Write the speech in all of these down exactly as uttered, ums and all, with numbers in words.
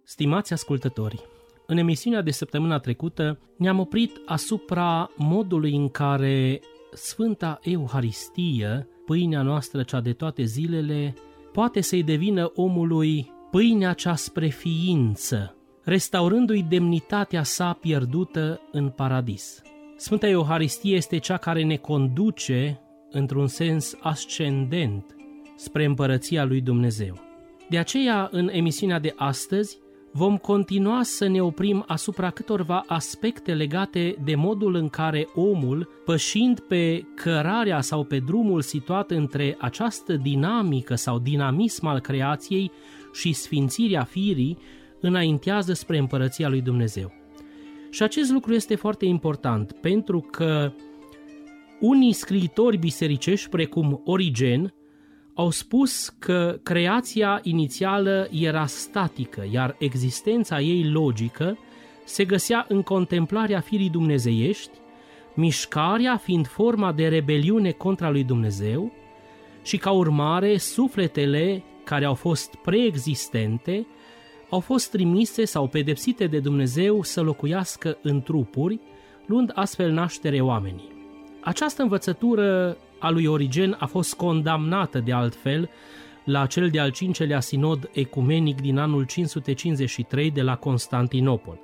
Stimați ascultători, în emisiunea de săptămâna trecută ne-am oprit asupra modului în care Sfânta Euharistie, pâinea noastră cea de toate zilele, poate să-i devină omului pâinea cea spre ființă, restaurându-i demnitatea sa pierdută în paradis. Sfânta Euharistie este cea care ne conduce, într-un sens ascendent, spre împărăția lui Dumnezeu. De aceea, în emisiunea de astăzi, vom continua să ne oprim asupra câtorva aspecte legate de modul în care omul, pășind pe cărarea sau pe drumul situat între această dinamică sau dinamism al creației și sfințirea firii, înaintează spre împărăția lui Dumnezeu. Și acest lucru este foarte important, pentru că unii scriitori bisericești, precum Origen, au spus că creația inițială era statică, iar existența ei logică se găsea în contemplarea firii dumnezeiești, mișcarea fiind forma de rebeliune contra lui Dumnezeu și, ca urmare, sufletele care au fost preexistente au fost trimise sau pedepsite de Dumnezeu să locuiască în trupuri, luând astfel naștere oamenii. Această învățătură a lui Origen a fost condamnată de altfel la cel de-al cincelea sinod ecumenic din anul cinci sute cincizeci și trei de la Constantinopol.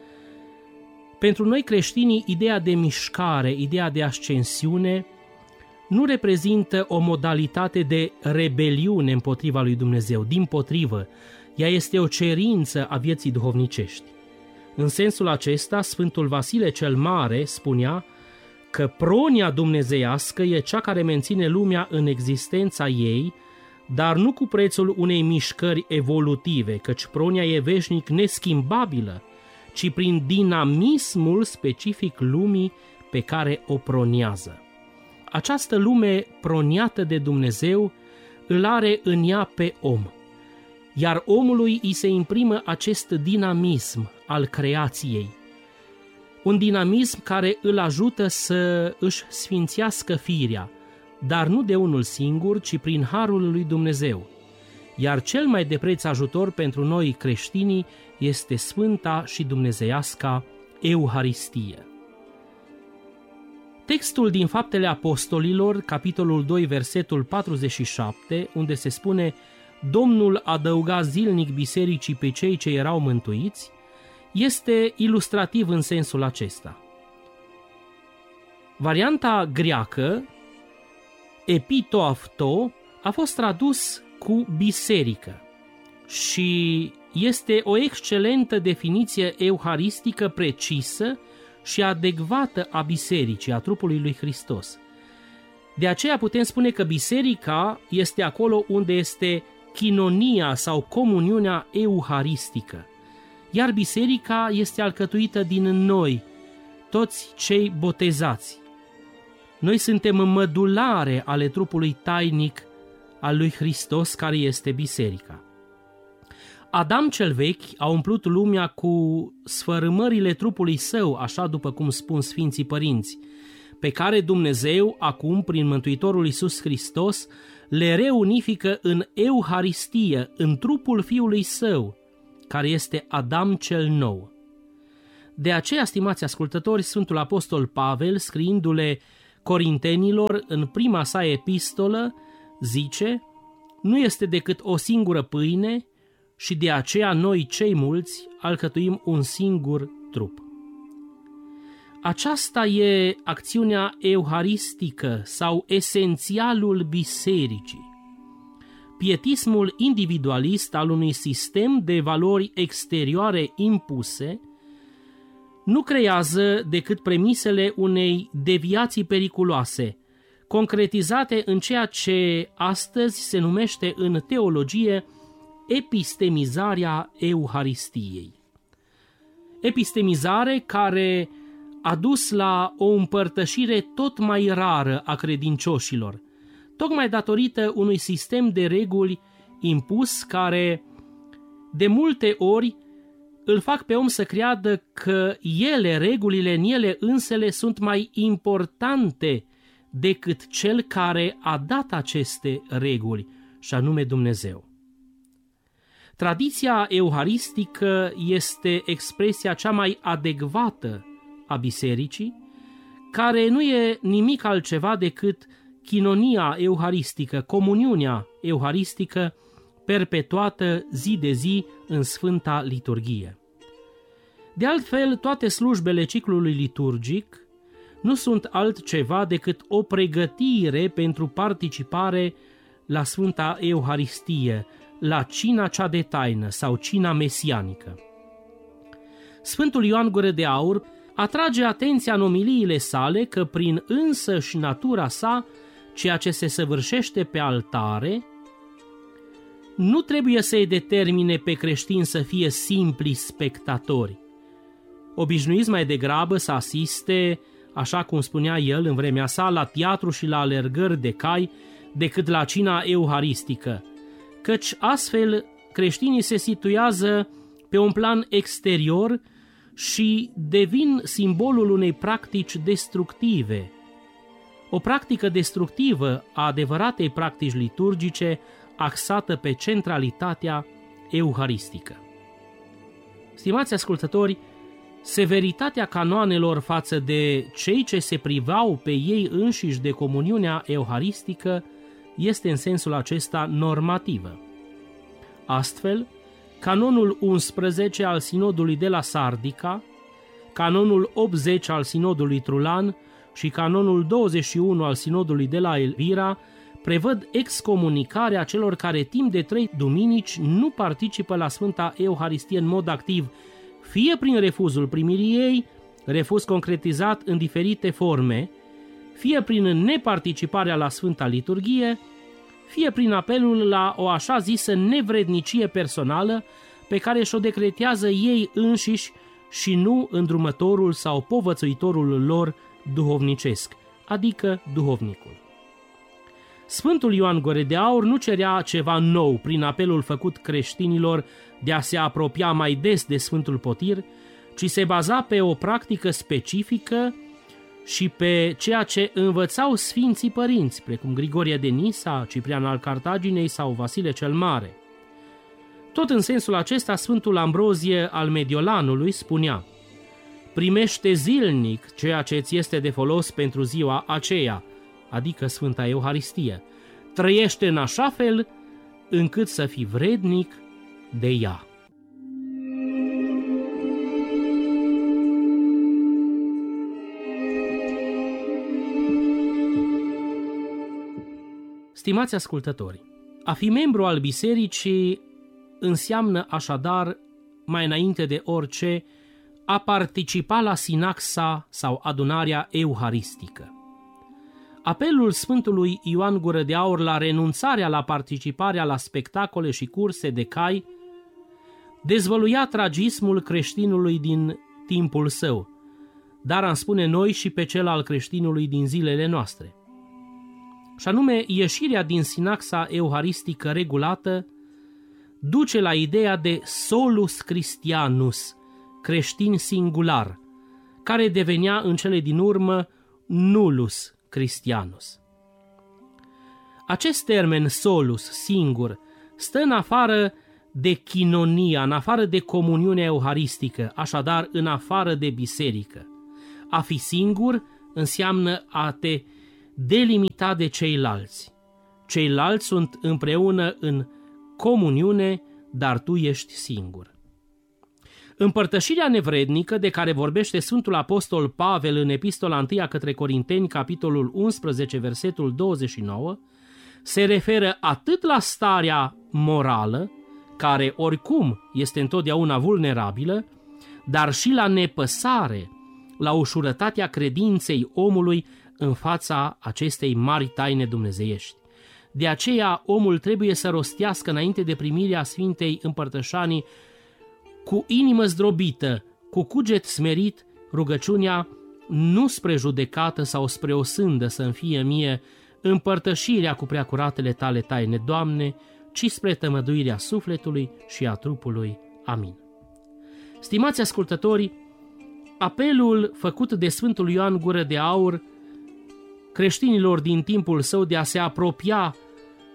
Pentru noi creștinii, ideea de mișcare, ideea de ascensiune, nu reprezintă o modalitate de rebeliune împotriva lui Dumnezeu. Dimpotrivă, ea este o cerință a vieții duhovnicești. În sensul acesta, Sfântul Vasile cel Mare spunea că pronia dumnezeiască e cea care menține lumea în existența ei, dar nu cu prețul unei mișcări evolutive, căci pronia e veșnic neschimbabilă, ci prin dinamismul specific lumii pe care o proniază. Această lume proniată de Dumnezeu îl are în ea pe om, iar omului îi se imprimă acest dinamism al creației, un dinamism care îl ajută să își sfințească firea, dar nu de unul singur, ci prin harul lui Dumnezeu. Iar cel mai de preț ajutor pentru noi creștinii este Sfânta și Dumnezeiasca Euharistie. Textul din Faptele Apostolilor, capitolul doi, versetul patruzeci și șapte, unde se spune: Domnul adăuga zilnic bisericii pe cei ce erau mântuiți, este ilustrativ în sensul acesta. Varianta greacă, epitoafto, a fost tradus cu biserică și este o excelentă definiție euharistică precisă și adecvată a bisericii, a trupului lui Hristos. De aceea putem spune că biserica este acolo unde este chinonia sau comuniunea euharistică, iar biserica este alcătuită din noi, toți cei botezați. Noi suntem mădulare ale trupului tainic al lui Hristos, care este biserica. Adam cel vechi a umplut lumea cu sfărâmările trupului său, așa după cum spun Sfinții Părinți, pe care Dumnezeu, acum, prin Mântuitorul Iisus Hristos, le reunifică în Euharistie, în trupul Fiului Său, care este Adam cel nou. De aceea, stimați ascultători, Sfântul Apostol Pavel, scriindu-le Corintenilor în prima sa epistolă, zice: nu este decât o singură pâine și de aceea noi, cei mulți, alcătuim un singur trup. Aceasta e acțiunea euharistică sau esențialul bisericii. Pietismul individualist al unui sistem de valori exterioare impuse nu creează decât premisele unei deviații periculoase, concretizate în ceea ce astăzi se numește în teologie epistemizarea Euharistiei. Epistemizare care a dus la o împărtășire tot mai rară a credincioșilor, tocmai datorită unui sistem de reguli impus care, de multe ori, îl fac pe om să creadă că ele, regulile în ele însele, sunt mai importante decât cel care a dat aceste reguli, și anume Dumnezeu. Tradiția euharistică este expresia cea mai adecvată a bisericii, care nu e nimic altceva decât chinonia euharistică, comuniunea euharistică perpetuată zi de zi în Sfânta Liturghie. De altfel, toate slujbele ciclului liturgic nu sunt altceva decât o pregătire pentru participare la Sfânta Euharistie, la cina cea de taină sau cina mesianică. Sfântul Ioan Gură de Aur atrage atenția în omiliile sale că prin însăși natura sa, ceea ce se săvârșește pe altare, nu trebuie să-i determine pe creștini să fie simpli spectatori. Obișnuiți mai degrabă să asiste, așa cum spunea el în vremea sa, la teatru și la alergări de cai, decât la cina euharistică, căci astfel creștinii se situează pe un plan exterior și devin simbolul unei practici destructive. O practică destructivă a adevăratei practici liturgice axată pe centralitatea euharistică. Stimați ascultători, severitatea canoanelor față de cei ce se privau pe ei înșiși de comuniunea euharistică este în sensul acesta normativă. Astfel, canonul unsprezece al sinodului de la Sardica, canonul optzeci al sinodului Trulan și canonul douăzeci și unu al sinodului de la Elvira prevăd excomunicarea celor care timp de trei duminici nu participă la Sfânta Euharistie în mod activ, fie prin refuzul primirii ei, refuz concretizat în diferite forme, fie prin neparticiparea la Sfânta Liturghie, fie prin apelul la o așa zisă nevrednicie personală pe care și-o decretează ei înșiși și nu îndrumătorul sau povățuitorul lor duhovnicesc, adică duhovnicul. Sfântul Ioan Gură de Aur nu cerea ceva nou prin apelul făcut creștinilor de a se apropia mai des de Sfântul Potir, ci se baza pe o practică specifică și pe ceea ce învățau Sfinții Părinți, precum Grigorie de Nisa, Ciprian al Cartaginei sau Vasile cel Mare. Tot în sensul acesta, Sfântul Ambrozie al Mediolanului spunea: primește zilnic ceea ce îți este de folos pentru ziua aceea, adică Sfânta Euharistie. Trăiește în așa fel încât să fii vrednic de ea. Stimați ascultători, a fi membru al bisericii înseamnă așadar, mai înainte de orice, a participa la sinaxa sau adunarea euharistică. Apelul Sfântului Ioan Gură de Aur la renunțarea la participarea la spectacole și curse de cai dezvăluia tragismul creștinului din timpul său, dar am spune noi și pe cel al creștinului din zilele noastre. Și anume, ieșirea din sinaxa euharistică regulată duce la ideea de solus Christianus, creștin singular, care devenea în cele din urmă nullus Christianus. Acest termen solus, singur, stă în afară de chinonia, în afară de comuniunea euharistică, așadar în afară de biserică. A fi singur înseamnă a te delimita de ceilalți. Ceilalți sunt împreună în comuniune, dar tu ești singur. Împărtășirea nevrednică de care vorbește Sfântul Apostol Pavel în Epistola întâia către Corinteni, capitolul unsprezece, versetul douăzeci și nouă, se referă atât la starea morală, care oricum este întotdeauna vulnerabilă, dar și la nepăsare, la ușurătatea credinței omului în fața acestei mari taine dumnezeiești. De aceea omul trebuie să rostească înainte de primirea Sfintei Împărtășanii cu inimă zdrobită, cu cuget smerit, rugăciunea nu spre judecată sau spre o sândă să-mi fie mie împărtășirea cu preacuratele tale taine, Doamne, ci spre tămăduirea sufletului și a trupului. Amin. Stimați ascultători, apelul făcut de Sfântul Ioan Gură de Aur creștinilor din timpul său de a se apropia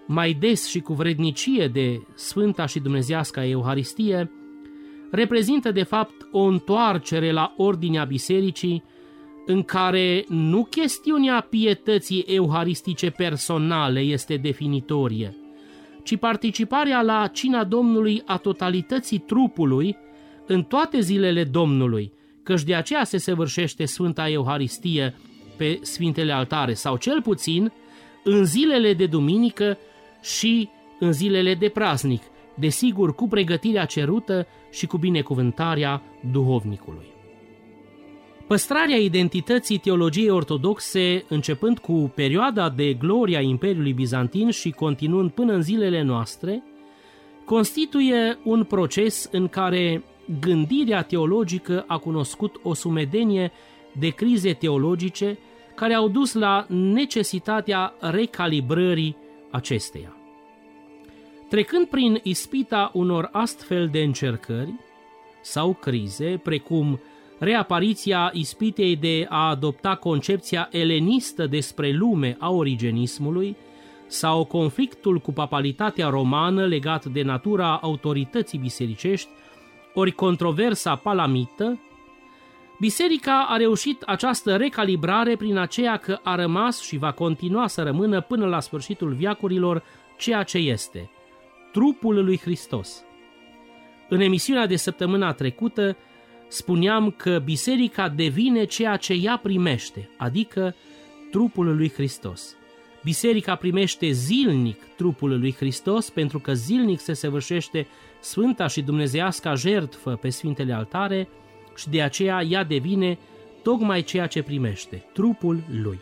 mai des și cu vrednicie de Sfânta și Dumnezeiasca Euharistie, reprezintă de fapt o întoarcere la ordinea bisericii în care nu chestiunea pietății euharistice personale este definitorie, ci participarea la cina Domnului a totalității trupului în toate zilele Domnului, căci de aceea se săvârșește Sfânta Euharistie pe Sfintele Altare, sau cel puțin în zilele de duminică și în zilele de praznic, desigur cu pregătirea cerută și cu binecuvântarea duhovnicului. Păstrarea identității teologiei ortodoxe, începând cu perioada de glorie a Imperiului Bizantin și continuând până în zilele noastre, constituie un proces în care gândirea teologică a cunoscut o sumedenie de crize teologice care au dus la necesitatea recalibrării acesteia. Trecând prin ispita unor astfel de încercări sau crize, precum reapariția ispitei de a adopta concepția elenistă despre lume a origenismului sau conflictul cu papalitatea romană legat de natura autorității bisericești, ori controversa palamită, biserica a reușit această recalibrare prin aceea că a rămas și va continua să rămână până la sfârșitul veacurilor ceea ce este, trupul lui Hristos. În emisiunea de săptămâna trecută spuneam că biserica devine ceea ce ea primește, adică trupul lui Hristos. Biserica primește zilnic trupul lui Hristos pentru că zilnic se săvârșește Sfânta și Dumnezeiasca jertfă pe Sfintele Altare și de aceea ea devine tocmai ceea ce primește, trupul lui.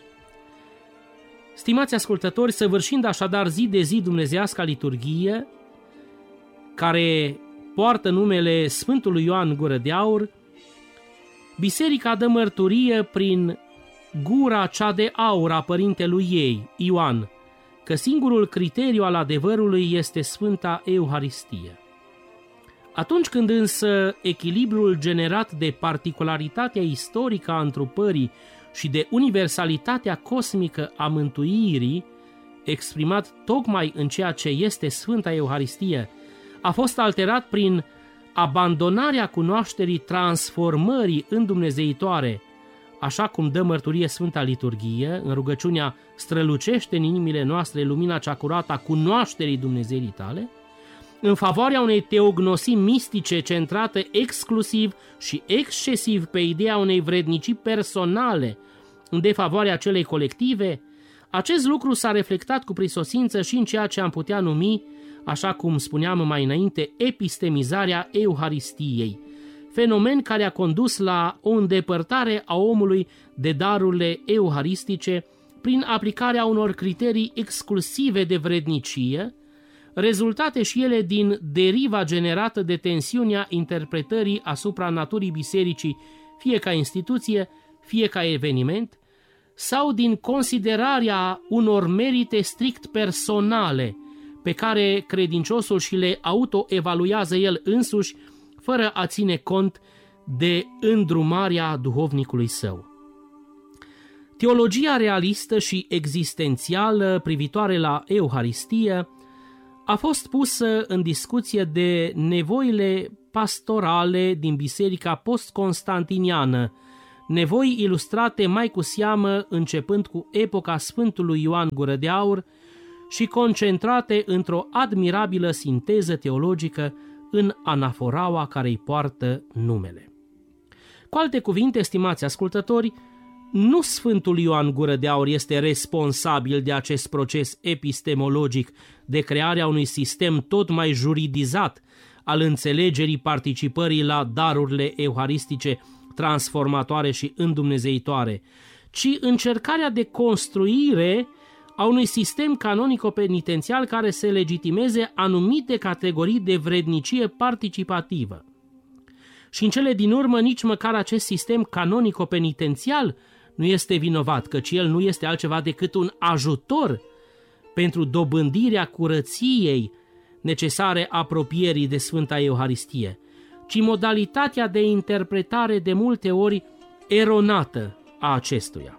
Stimați ascultători, săvârșind așadar zi de zi Dumnezeiasca liturghie, care poartă numele Sfântului Ioan Gură de Aur, biserica dă mărturie prin gura cea de aur a părintelui ei, Ioan, că singurul criteriu al adevărului este Sfânta Euharistie. Atunci când însă echilibrul generat de particularitatea istorică a întrupării și de universalitatea cosmică a mântuirii, exprimat tocmai în ceea ce este Sfânta Euharistie, a fost alterat prin abandonarea cunoașterii transformării îndumnezeitoare, așa cum dă mărturie Sfânta Liturghie, în rugăciunea strălucește în inimile noastre lumina cea curată a cunoașterii Dumnezeirii tale, în favoarea unei teognosii mistice centrate exclusiv și excesiv pe ideea unei vrednicii personale în defavoarea celei colective, acest lucru s-a reflectat cu prisosință și în ceea ce am putea numi, așa cum spuneam mai înainte, epistemizarea Euharistiei, fenomen care a condus la o îndepărtare a omului de darurile euharistice prin aplicarea unor criterii exclusive de vrednicie, rezultate și ele din deriva generată de tensiunea interpretării asupra naturii bisericii, fie ca instituție, fie ca eveniment, sau din considerarea unor merite strict personale pe care credinciosul și le autoevaluează el însuși, fără a ține cont de îndrumarea duhovnicului său. Teologia realistă și existențială privitoare la Euharistie a fost pusă în discuție de nevoile pastorale din biserica post-constantiniană, nevoi ilustrate mai cu seamă începând cu epoca Sfântului Ioan Gură de Aur și concentrate într-o admirabilă sinteză teologică în anaforaua care îi poartă numele. Cu alte cuvinte, stimați ascultători, nu Sfântul Ioan Gură de Aur este responsabil de acest proces epistemologic de crearea unui sistem tot mai juridizat al înțelegerii participării la darurile euharistice transformatoare și îndumnezeitoare, ci încercarea de construire a unui sistem canonico-penitențial care să legitimeze anumite categorii de vrednicie participativă. Și în cele din urmă nici măcar acest sistem canonico-penitențial nu este vinovat, căci el nu este altceva decât un ajutor pentru dobândirea curăției necesare apropierii de Sfânta Euharistie, ci modalitatea de interpretare de multe ori eronată a acestuia.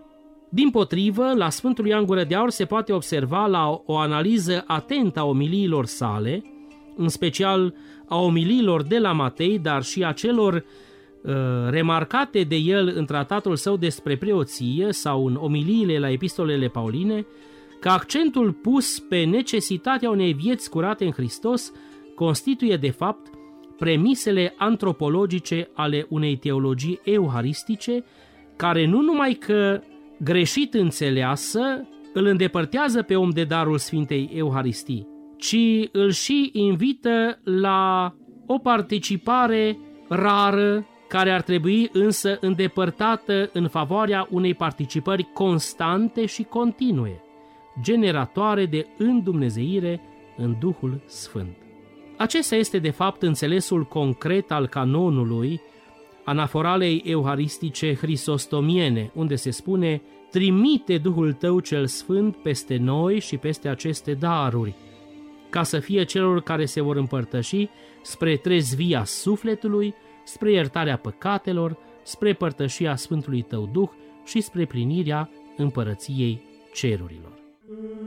Dimpotrivă, la Sfântul Ioan Gură de Aur se poate observa la o analiză atentă a omiliilor sale, în special a omiliilor de la Matei, dar și a celor uh, remarcate de el în tratatul său despre preoție sau în omiliile la epistolele pauline, că accentul pus pe necesitatea unei vieți curate în Hristos constituie de fapt premisele antropologice ale unei teologii euharistice, care nu numai că greșit înțeleasă îl îndepărtează pe om de darul Sfintei Euharistii, ci îl și invită la o participare rară, care ar trebui însă îndepărtată în favoarea unei participări constante și continue, generatoare de îndumnezeire în Duhul Sfânt. Acesta este de fapt înțelesul concret al canonului anaforalei euharistice hristostomiene, unde se spune: trimite Duhul Tău cel Sfânt peste noi și peste aceste daruri, ca să fie celor care se vor împărtăși spre trezvia sufletului, spre iertarea păcatelor, spre părtășia Sfântului Tău Duh și spre plinirea împărăției cerurilor.